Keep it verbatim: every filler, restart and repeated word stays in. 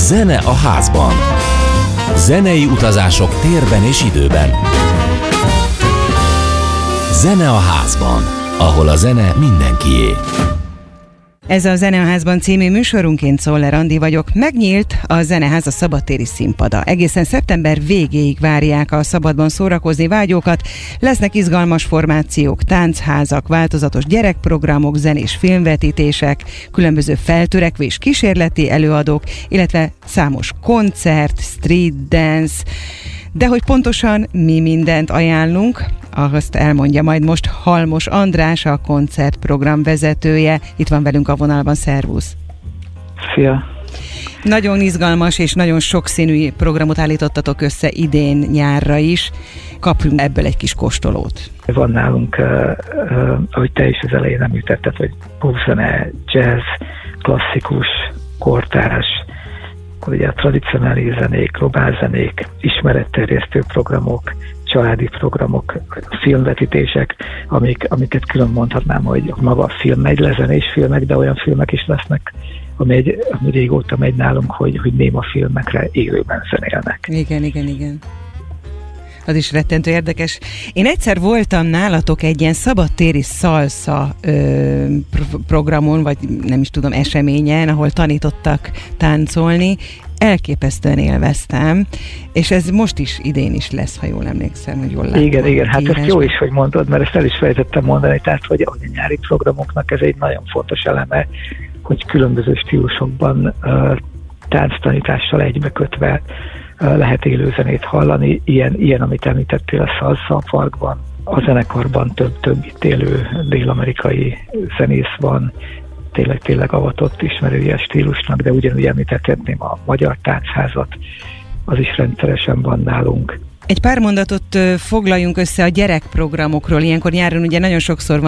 Zene a házban. Zenei utazások térben és időben. Zene a házban, ahol a zene mindenkié. Ez a Zene a házban című műsorunk, én Czoller Andi vagyok. Megnyílt a Zeneház a szabadtéri színpada. Egészen szeptember végéig várják a szabadban szórakozni vágyókat. Lesznek izgalmas formációk, táncházak, változatos gyerekprogramok, zenés filmvetítések, különböző feltörekvés kísérleti előadók, illetve számos koncert, street dance. De hogy pontosan mi mindent ajánlunk, azt elmondja majd most Halmos András, a koncertprogram vezetője. Itt van velünk a vonalban, szervusz! Szia! Nagyon izgalmas és nagyon sokszínű programot állítottatok össze idén nyárra is. Kapjunk ebből egy kis kóstolót. Van nálunk, uh, uh, ahogy te is az elején említetted, hogy popzene, jazz, klasszikus, kortárs, akkor ugye a tradicionális zenék, globál zenék, ismeretterjesztő programok, családi programok, filmvetítések, amik, amiket külön mondhatnám, hogy maga a film megy le, zenés filmek, de olyan filmek is lesznek, ami, egy, ami régóta megy nálunk, hogy, hogy néma filmekre élőben zenélnek. Igen, igen, igen. Az is rettentő érdekes. Én egyszer voltam nálatok egy ilyen szabadtéri szalsza ö, pro- programon, vagy nem is tudom, eseményen, ahol tanítottak táncolni. Elképesztően élveztem, és ez most is, idén is lesz, ha jól emlékszem, hogy jól látom. Igen, igen, hát ezt jó is, hogy mondod, mert ezt el is fejtettem mondani, tehát, hogy a nyári programoknak ez egy nagyon fontos eleme, hogy különböző stílusokban uh, tánctanítással egybekötve uh, lehet élőzenét hallani. Ilyen, ilyen amit említettél, a Salsa Parkban, a zenekarban több-több itt élő dél-amerikai zenész van, tényleg, tényleg avatott ismerője stílusnak, de ugyanúgy említetném a magyar táncházat, az is rendszeresen van nálunk. Egy pár mondatot foglaljunk össze a gyerekprogramokról. Ilyenkor nyáron ugye nagyon sokszor van